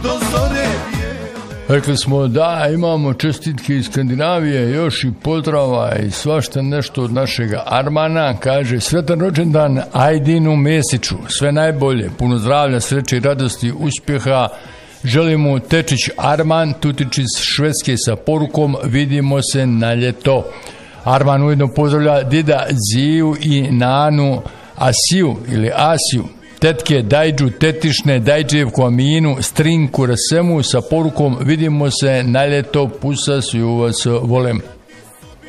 Rekli smo da imamo čestitke iz Skandinavije, još i pozdrava i svašta nešto od našega Armana. Kaže, sretan rođendan Ajdinu Mesiću, sve najbolje, puno zdravlja, sreće i radosti, uspjeha. Želimo Tečić Arman, Tutić iz Švedske sa porukom, vidimo se na ljeto. Arman ujedno pozdravlja dida Ziju i Nanu Asiju ili Asiju, tetke Dajđu, tetišne Dajđevku Aminu, Strinku Rasemu sa porukom, vidimo se na ljeto, pusa, svi vas volem.